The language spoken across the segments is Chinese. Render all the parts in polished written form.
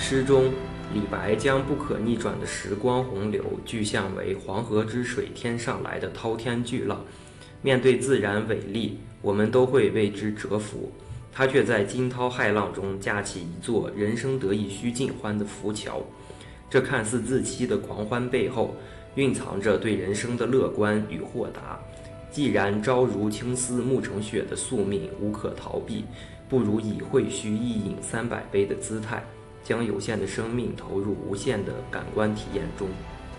诗中，李白将不可逆转的时光洪流具象为黄河之水天上来的滔天巨浪。面对自然伟力，我们都会为之折服，他却在惊涛骇浪中架起一座人生得意须尽欢的浮桥。这看似自欺的狂欢背后，蕴藏着对人生的乐观与豁达。既然朝如青丝暮成雪的宿命无可逃避，不如以会须一饮300杯的姿态，将有限的生命投入无限的感官体验中。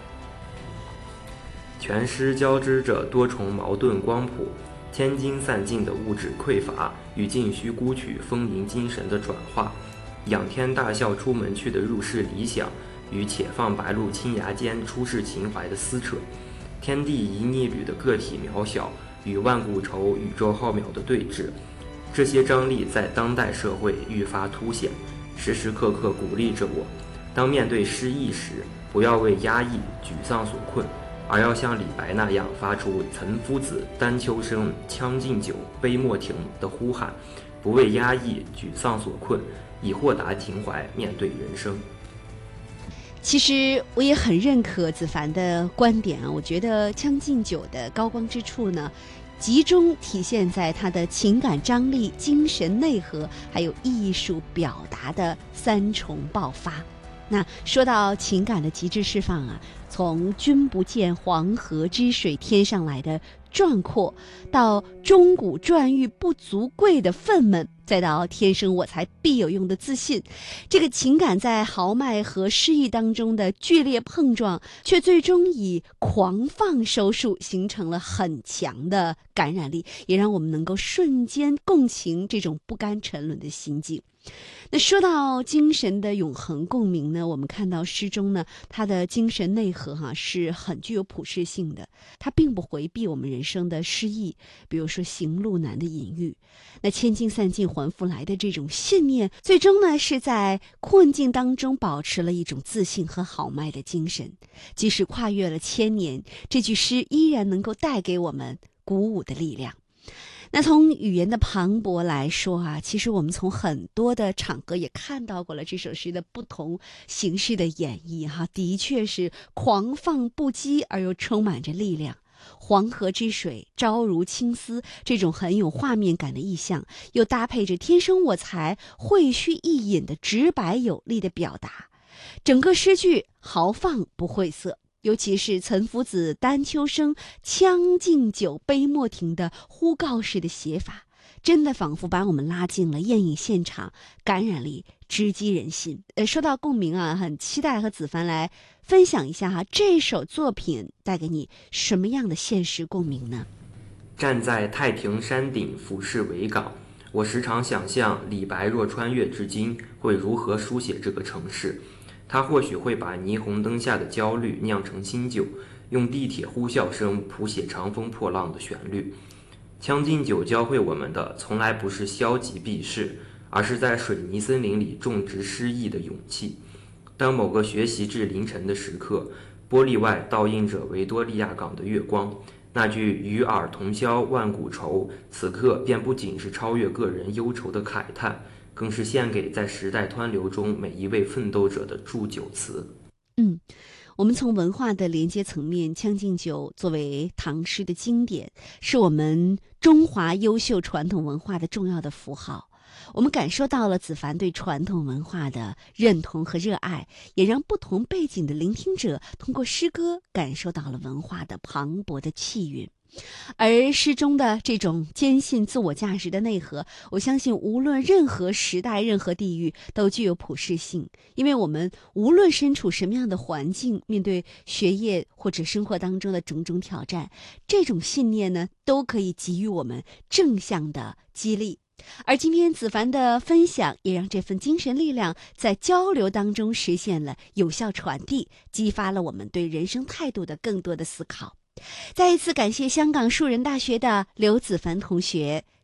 全诗交织着多重矛盾光谱，千金散尽的物质匮乏与尽须孤取丰盈精神的转化，仰天大笑出门去的入世理想与且放白鹿青崖间出世情怀的撕扯，天地一逆旅的个体渺小与万古愁宇宙浩渺的对峙，这些张力在当代社会愈发凸显，时时刻刻鼓励着我：当面对失意时，不要为压抑、沮丧所困，而要像李白那样发出岑夫子，丹丘生，将进酒，杯莫停的呼喊，不为压抑、沮丧所困，以豁达情怀面对人生。 其实我也很认可子凡的观点啊，我觉得《将进酒》的高光之处呢，集中体现在它的情感张力、精神内核，还有艺术表达的3重爆发。那说到情感的极致释放啊，从君不见黄河之水天上来的壮阔，到钟鼓馔玉不足贵的愤懑，再到天生我材必有用的自信，这个情感在豪迈和诗意当中的剧烈碰撞，却最终以狂放收束，形成了很强的感染力，也让我们能够瞬间共情这种不甘沉沦的心境。那说到精神的永恒共鸣呢，我们看到诗中呢，它的精神内核是很具有普适性的，它并不回避我们人生的失意，比如说行路难的隐喻，那千金散尽还复来的这种信念，最终呢是在困境当中保持了一种自信和豪迈的精神，即使跨越了千年，这句诗依然能够带给我们鼓舞的力量。那从语言的磅礴来说啊，其实我们从很多的场合也看到过了这首诗的不同形式的演绎的确是狂放不羁而又充满着力量。黄河之水，朝如青丝，这种很有画面感的意象，又搭配着天生我材，会须一饮的直白有力的表达，整个诗句豪放不晦涩。尤其是岑夫子，丹丘生，将进酒，杯莫停的呼告式的写法，真的仿佛把我们拉进了宴饮现场，感染力直击人心。说到共鸣啊，很期待和子凡来分享一下这首作品带给你什么样的现实共鸣呢？ 站在太平山顶俯视维港，我时常想象李白若穿越至今，会如何书写这个城市。他或许会把霓虹灯下的焦虑酿成新酒，用地铁呼啸声谱写长风破浪的旋律。将进酒教会我们的，从来不是消极避世，而是在水泥森林里种植诗意的勇气。当某个学习至凌晨的时刻，玻璃外倒映着维多利亚港的月光，那句与尔同销万古愁，此刻便不仅是超越个人忧愁的慨叹，更是献给在时代湍流中每一位奋斗者的祝酒词。 我们从文化的连接层面，《将进酒》作为唐诗的经典，是我们中华优秀传统文化的重要的符号。我们感受到了子凡对传统文化的认同和热爱，也让不同背景的聆听者通过诗歌感受到了文化的磅礴的气韵。而诗中的这种坚信自我价值的内核，我相信无论任何时代、任何地域都具有普适性，因为我们无论身处什么样的环境，面对学业或者生活当中的种种挑战，这种信念呢，都可以给予我们正向的激励。而今天子凡的分享也让这份精神力量在交流当中实现了有效传递，激发了我们对人生态度的更多的思考。再一次感谢香港树人大学的刘子凡同学。